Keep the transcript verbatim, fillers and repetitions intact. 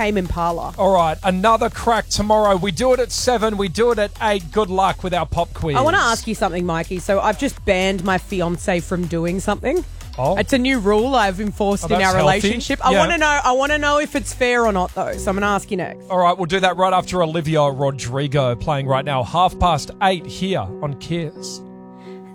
Tame Impala. All right, another crack tomorrow. We do it at seven. We do it at eight. Good luck with our pop quiz. I want to ask you something, Mikey. So I've just banned my fiance from doing something. Oh. It's a new rule I've enforced Oh, in our that's healthy. relationship. I Yeah. want to know. I want to know if it's fair or not, though. So I'm going to ask you next. All right, we'll do that right after Olivia Rodrigo playing right now. Half past eight here on Kiss.